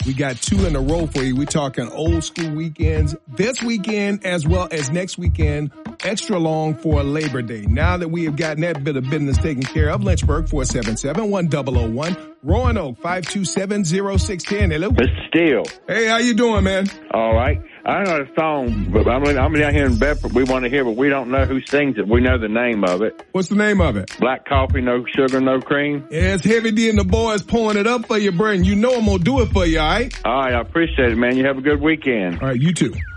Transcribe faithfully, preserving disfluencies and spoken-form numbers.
We got two in a row for you. We're talking old school weekends this weekend as well as next weekend, extra long for Labor Day. Now that we have gotten that bit of business taken care of, Lynchburg, four seven seven, one zero zero one. Roanoke, five two seven, zero six one zero. Hello. Mister Steele. Hey, how you doing, man? All right. I know the song, but I'm, I'm down here in Bedford. We want to hear, but we don't know who sings it. We know the name of it. What's the name of it? Black Coffee, No Sugar, No Cream. Yeah, it's Heavy D and the boys pulling it up for you, bro. And you know I'm going to do it for you, all right? All right. I appreciate it, man. You have a good weekend. All right, you too.